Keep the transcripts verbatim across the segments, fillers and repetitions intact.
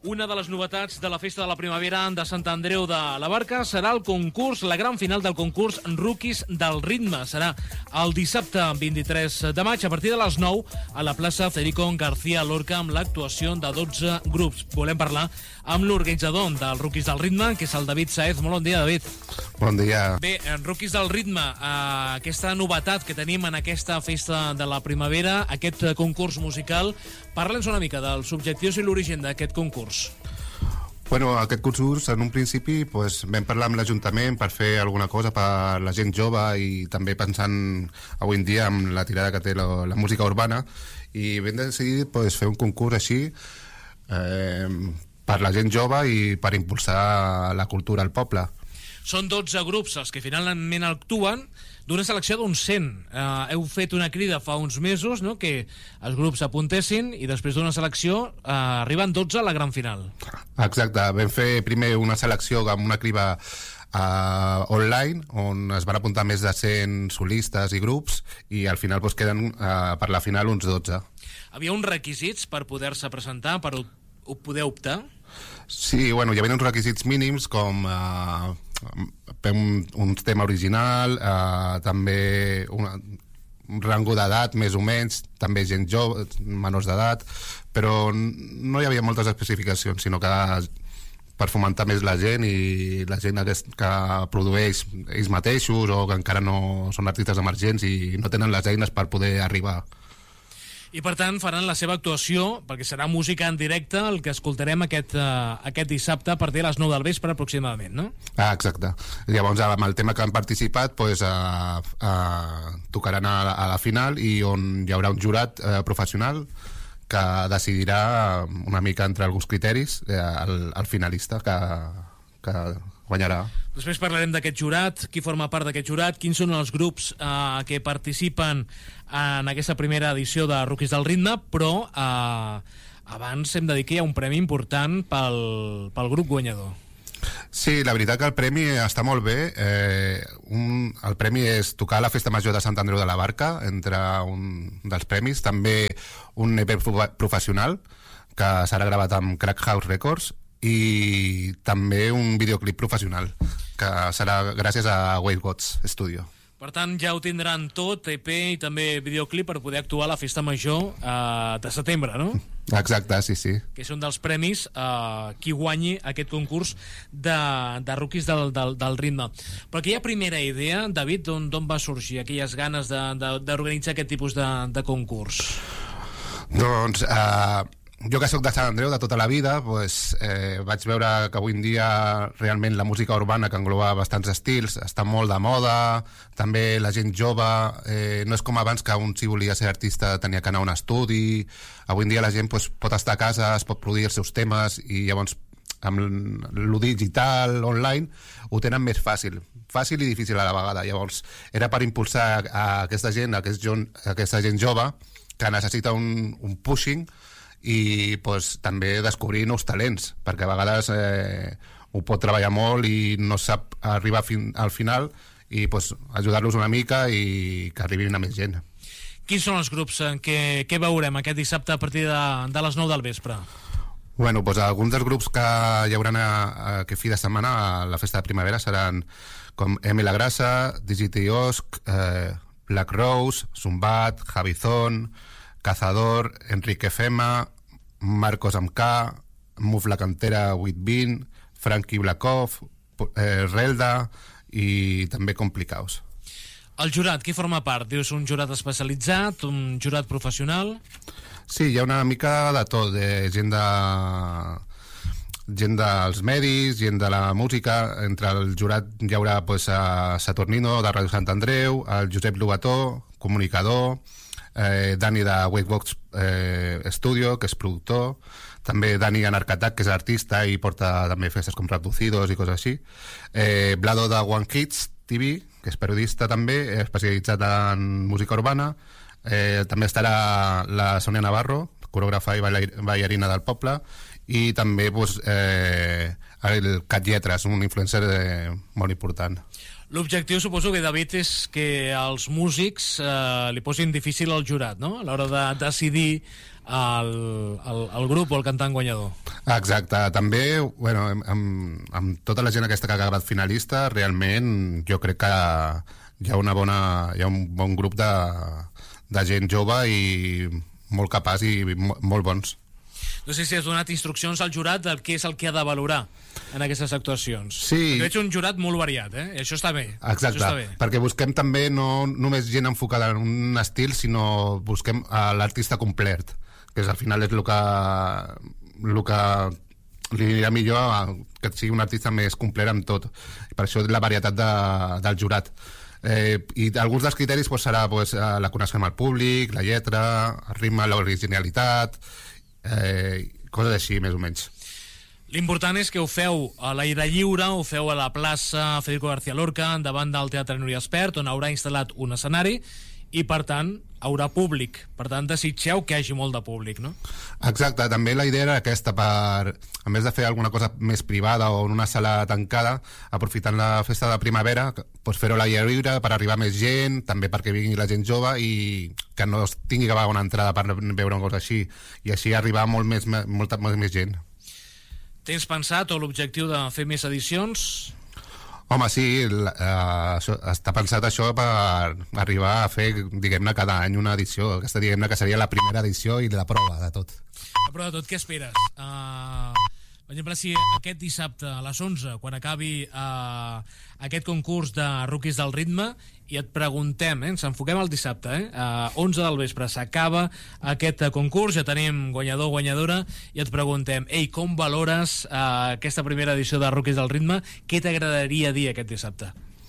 Una de les novetats de la Festa de la Primavera de Sant Andreu de la Barca serà el concurs, la gran final del concurs Rookies del Ritme. Serà el dissabte vint-i-tres de maig a partir de les nou a la plaça Federico García Lorca amb l'actuació de dotze grups. Volem parlar amb l'organitzador del Rookies del Ritme, que és el David Saez. Molt bon dia, David. Bon dia. Bé, Rookies del Ritme, eh, aquesta novetat que tenim en aquesta Festa de la Primavera, aquest concurs musical, parla'ns una mica dels objectius i l'origen d'aquest concurs. Bueno, aquest concurs, en un principi, pues, vam parlar amb l'Ajuntament per fer alguna cosa per la gent jove i també pensant avui en dia amb la tirada que té la, la música urbana, i vam decidir pues, fer un concurs així eh, per la gent jove i per impulsar la cultura al poble. Són dotze grups els que finalment actuen d'una selecció d'uns cent. Eh, heu fet una crida fa uns mesos, no?, que els grups apuntessin i després d'una selecció eh, arriben dotze a la gran final. Exacte, vam fer primer una selecció amb una criba uh, online on es van apuntar més de cent solistes i grups i al final pues, queden uh, per la final uns dotze. Havia uns requisits per poder-se presentar, per poder optar? Sí, bueno, hi havia uns requisits mínims com uh, un, un tema original, uh, també una, un rango d'edat més o menys, també gent jove, menors d'edat, però no hi havia moltes especificacions, sinó que per fomentar més la gent i la gent que produeix ells mateixos o que encara no són artistes emergents i no tenen les eines per poder arribar. I per tant faran la seva actuació, perquè serà música en directe, el que escoltarem aquest, uh, aquest dissabte a partir de les nou del vespre aproximadament, no? Ah, exacte. Llavors amb el tema que han participat pues, uh, uh, tocaran a, a la final i on hi haurà un jurat uh, professional que decidirà una mica entre alguns criteris uh, el, el finalista que, que guanyarà. Després parlarem d'aquest jurat, qui forma part d'aquest jurat, quins són els grups eh, que participen en aquesta primera edició de Rookies del Ritme, però eh, abans hem de dir que hi ha un premi important pel, pel grup guanyador. Sí, la veritat que el premi està molt bé. Eh, un, el premi és tocar a la Festa Major de Sant Andreu de la Barca, entre un dels premis. També un E P professional, que serà gravat amb Crack House Records, i també un videoclip professional que serà gràcies a Wavegods Studio. Per tant, ja ho tindran tot, E P i també videoclip per poder actuar a la Festa Major eh, de setembre, no? Exacte, sí, sí. Que és un dels premis eh, qui guanyi aquest concurs de, de Rookies del, del, del Ritme. Però aquella primera idea, David, d'on va sorgir aquelles ganes d'organitzar aquest tipus de, de concurs? Doncs... Eh... Jo que sóc de Sant Andreu de tota la vida, pues, eh, vaig veure que avui en dia realment la música urbana, que engloba bastants estils, està molt de moda, també la gent jove, eh, no és com abans que un si volia ser artista tenia que anar a un estudi, avui en dia la gent pues, pot estar a casa, es pot produir els seus temes i llavors amb lo digital, online, ho tenen més fàcil, fàcil i difícil a la vegada. Llavors era per impulsar a aquesta gent, a aquesta gent jove que necessita un, un pushing i pues, també descobrir nous talents, perquè a vegades eh, ho pot treballar molt i no sap arribar fin, al final i pues, ajudar-los una mica i que arribin a més gent. Quins són els grups que, que veurem aquest dissabte a partir de, de les nou del vespre? Bueno, pues, alguns dels grups que hi haurà a, a, que fi de setmana a la Festa de Primavera seran com Emi La Grassa, Digiti Osc, eh, Black Rose, Zumbat, Javizón, Cazador, Enrique Fema, Marcos amb K, Muf la Cantera vuit vint, Frankie Blackov, eh, Relda i també Complicaos. El jurat, qui forma part? Dius un jurat especialitzat, un jurat professional? Sí, hi ha una mica de tot, de gent de gent dels medis, gent de la música. Entre el jurat hi haurà pues, a Saturnino de Ràdio Sant Andreu, el Josep Lobató, comunicador, Eh, Dani de Wavegods eh, Studio, que és productor, també Dani Anarcatac, que és artista i porta també festes com Reducidos i coses així, eh, Blado de One Kids T V, que és periodista també, especialitzat en música urbana, eh, també estarà la Sonia Navarro, coreògrafa i ballarina del poble, i també pues, eh, el Cat Lletres, un influencer eh, molt important. L'objectiu, suposo que, David, és que els músics eh, li posin difícil al jurat, no?, a l'hora de decidir el, el, el grup o el cantant guanyador. Exacte, també bueno, amb, amb tota la gent aquesta que ha acabat finalista, realment jo crec que hi ha, una bona, hi ha un bon grup de, de gent jove i molt capaç i mo, molt bons. No sé si has donat instruccions al jurat del què és el que ha de valorar en aquestes actuacions. Sí. Perquè veig un jurat molt variat, eh? I això està bé. Exacte, això està bé. Perquè busquem també no només gent enfocada en un estil, sinó busquem l'artista complet, que és, al final és el que, el que li anirà millor que sigui un artista més complet amb tot. I per això la varietat de, del jurat. Eh, i alguns dels criteris pues, serà pues, la coneixem al públic, la lletra, el ritme, l'originalitat, eh, coses així, més o menys. L'important és que ho feu a l'aire lliure, ho feu a la plaça Federico García Lorca, davant del Teatre Núria Espert, on haurà instal·lat un escenari, i per tant haurà públic. Per tant, desitgeu que hi hagi molt de públic, no? Exacte, també la idea era aquesta, per, a més de fer alguna cosa més privada o en una sala tancada, aprofitant la festa de primavera, pues fer-ho a l'aire lliure per arribar més gent, també perquè vingui la gent jove i que no es tingui que pagar una entrada per veure una cosa així, i així arribar molt més, molta, molt més gent. Tens pensat o l'objectiu de fer més edicions? Home, sí, uh, això, està pensat això per arribar a fer, diguem-ne, cada any una edició. Aquesta, diguem-ne, que seria la primera edició i la prova de tot. La prova de tot, què esperes? Uh, per exemple, si aquest dissabte a les onze, quan acabi uh, aquest concurs de Rookies del Ritme, i et preguntem, eh, ens enfoquem al dissabte, eh, a onze del vespre, s'acaba aquest concurs, ja tenim guanyador o guanyadora, i et preguntem, ei, com valores uh, aquesta primera edició de Rookies del Ritme? Què t'agradaria dir aquest dissabte?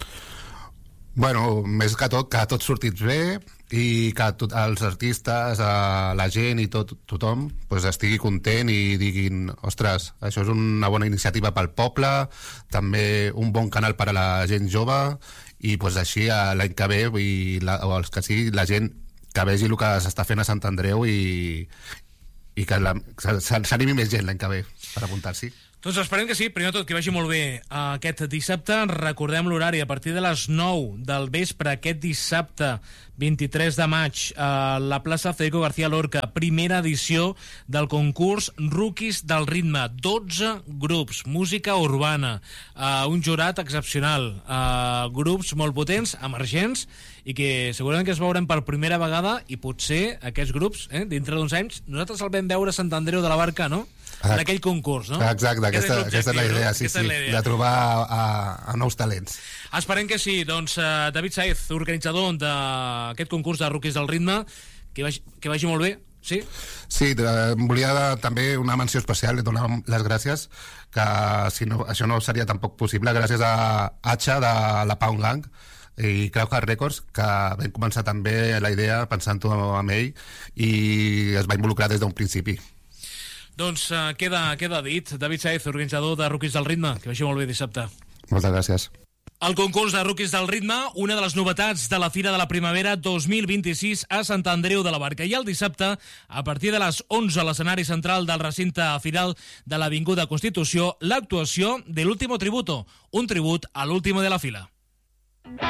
Bueno, més que tot, que tot sortit bé i que tot, els artistes, eh, la gent i tot, tothom pues, estigui content i diguin, ostres, això és una bona iniciativa pel poble, també un bon canal per a la gent jove, i pues, així l'any que ve i la, o els que sigui, la gent que vegi el que s'està fent a Sant Andreu i, i que s'animi més gent l'any que ve per apuntar-s'hi. Doncs esperem que sí, primer de tot que vagi molt bé aquest dissabte. Recordem l'horari, a partir de les nou del vespre aquest dissabte vint-i-tres de maig a la plaça Federico García Lorca, primera edició del concurs Rookies del Ritme, dotze grups, música urbana, uh, un jurat excepcional, uh, grups molt potents, emergents, i que segurament que es veurem per primera vegada, i potser aquests grups, eh, dintre d'uns anys, nosaltres el vam veure a Sant Andreu de la Barca, no? En aquell concurs, no? Exacte, aquesta, aquesta és la idea, no? sí, sí, la idea. De trobar a, a nous talents. Esperem que sí. Doncs uh, David Saez, organitzador d'aquest concurs de Rookies del Ritme, que vagi, que vagi molt bé, sí? Sí, em volia també una menció especial, donar les gràcies, que si no, això no seria tampoc possible, gràcies a Hacha de la Pound Gang i Crowdheart Records, que vam començar també la idea pensant-ho amb ell i es va involucrar des d'un principi. Doncs uh, queda, queda dit. David Saez, organitzador de Rookies del Ritme, que vagi molt bé dissabte. Moltes gràcies. El concurs de Rookies del Ritme, una de les novetats de la Fira de la Primavera dos mil vint-i-sis a Sant Andreu de la Barca. I el dissabte, a partir de les onze, a l'escenari central del recinte firal de l'Avinguda Constitució, l'actuació de l'Último Tributo, un tribut a l'último de la fila.